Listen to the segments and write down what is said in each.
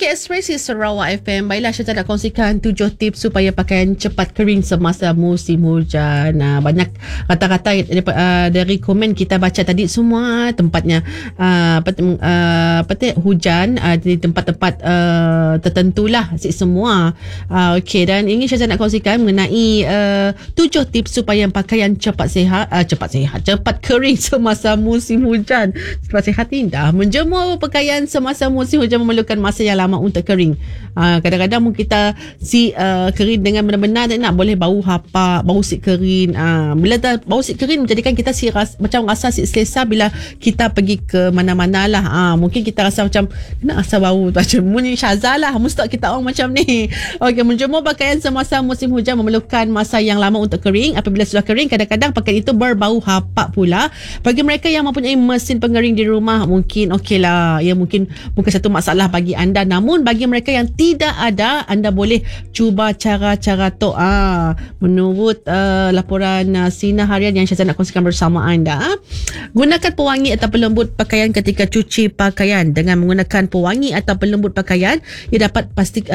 Okey, Ekspresi Sarawak FM. Baiklah, Syazah nak kongsikan 7 tips supaya pakaian cepat kering semasa musim hujan. Banyak kata-kata dari komen kita baca tadi, semua tempatnya hujan di tempat-tempat tertentulah semua. Okey, dan ini Syazah nak kongsikan mengenai 7 tips supaya pakaian cepat kering semasa musim hujan. Cepat sihat indah. Menjemur pakaian semasa musim hujan memerlukan masa yang lama untuk kering. Kadang-kadang mungkin kita kering dengan benar-benar tak nak, boleh bau hapak, bau sik kering. Bila dah bau sik kering menjadikan kita macam rasa sik selesa bila kita pergi ke mana-mana lah. Mungkin kita rasa macam kena rasa bau tu macam bunyi Syazah lah, mustahil kita orang macam ni. Okey, menjemur pakaian semasa musim hujan memerlukan masa yang lama untuk kering. Apabila sudah kering, kadang-kadang pakaian itu berbau hapak pula. Bagi mereka yang mempunyai mesin pengering di rumah, mungkin okeylah, ia mungkin bukan satu masalah bagi anda. Namun bagi mereka yang tidak ada, anda boleh cuba cara-cara tu. Menurut laporan Sinar Harian yang saya nak kongsikan bersama anda, gunakan pewangi atau pelembut pakaian ketika cuci pakaian. Dengan menggunakan pewangi atau pelembut pakaian, ia dapat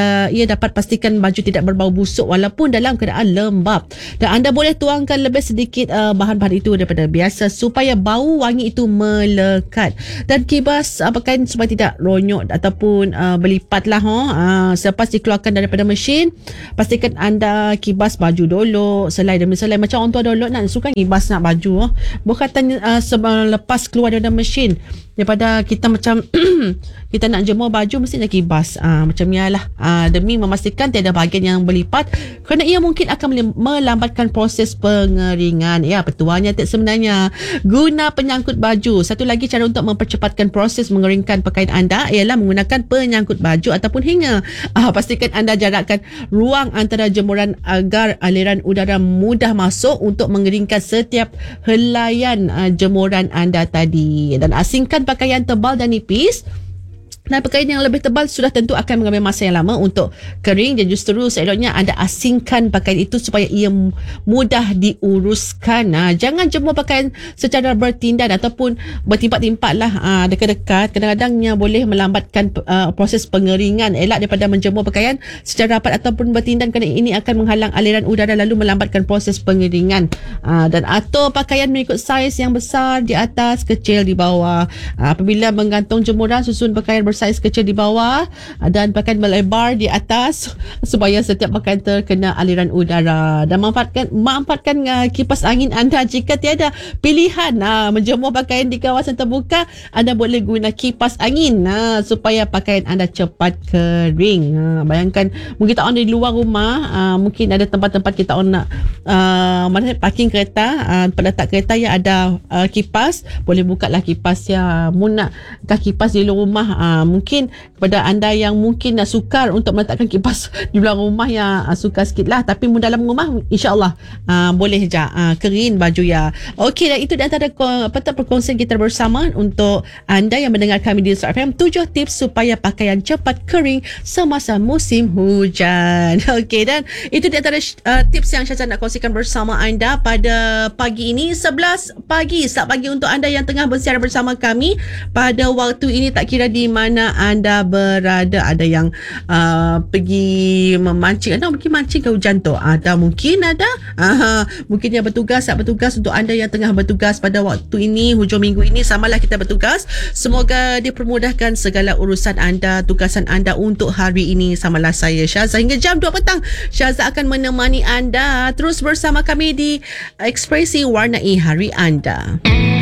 pastikan baju tidak berbau busuk walaupun dalam keadaan lembap. Dan anda boleh tuangkan lebih sedikit bahan-bahan itu daripada biasa supaya bau wangi itu melekat. Dan kibas pakaian supaya tidak ronyok ataupun berlipat lah. Selepas dikeluarkan daripada mesin, pastikan anda kibas baju dulu selai demi selai. Macam orang tua dulu nak suka kibas nak baju, bukan lepas keluar daripada mesin. Daripada kita macam kita nak jemur baju mesti nak kibas macam ni lah, demi memastikan tiada bahagian yang berlipat, kerana ia mungkin akan melambatkan proses pengeringan. Ya, petuahnya tips sebenarnya, guna penyangkut baju. Satu lagi cara untuk mempercepatkan proses mengeringkan pakaian anda ialah menggunakan penyangkut baju ataupun hanger. Pastikan anda jarakkan ruang antara jemuran agar aliran udara mudah masuk untuk mengeringkan setiap helaian jemuran anda tadi. Dan asingkan pakaian tebal dan nipis. Dan pakaian yang lebih tebal sudah tentu akan mengambil masa yang lama untuk kering, dan justru seeloknya anda asingkan pakaian itu supaya ia mudah diuruskan. Jangan jemur pakaian secara bertindan ataupun bertimpat-timpat lah, dekat-dekat. Kadang-kadangnya boleh melambatkan proses pengeringan. Elak daripada menjemur pakaian secara rapat ataupun bertindan, kerana ini akan menghalang aliran udara lalu melambatkan proses pengeringan. Dan atur pakaian mengikut saiz yang besar di atas, kecil di bawah. Apabila menggantung jemuran, susun pakaian saiz kecil di bawah dan pakaian melebar di atas supaya setiap pakaian terkena aliran udara. Dan manfaatkan kipas angin anda. Jika tiada pilihan menjemur pakaian di kawasan terbuka, anda boleh guna kipas angin supaya pakaian anda cepat kering. Bayangkan mungkin kita orang di luar rumah, mungkin ada tempat-tempat kita orang nak parking kereta, peletak kereta yang ada kipas, boleh buka lah kipas ya. Nak kipas di luar rumah, mungkin kepada anda yang mungkin sukar untuk meletakkan kipas di belakang rumah, yang sukar sikit lah, tapi dalam rumah insyaAllah boleh je kering baju ya. Okey, dan itu di antara perkongsian kita bersama untuk anda yang mendengar kami di Surat FM, 7 tips supaya pakaian cepat kering semasa musim hujan. Okey, dan itu di antara tips yang saya nak kongsikan bersama anda pada pagi ini. 11 pagi, start pagi untuk anda yang tengah bersiaran bersama kami pada waktu ini, tak kira di mana anda berada. Ada yang pergi memancing, ada pergi mancing ke hujan tu, ada mungkin mungkin yang bertugas untuk anda yang tengah bertugas pada waktu ini, hujung minggu ini, samalah kita bertugas. Semoga dipermudahkan segala urusan anda, tugasan anda untuk hari ini. Samalah saya Syazah hingga jam 2 petang. Syazah akan menemani anda terus bersama kami di Ekspresi Warnai Hari Anda.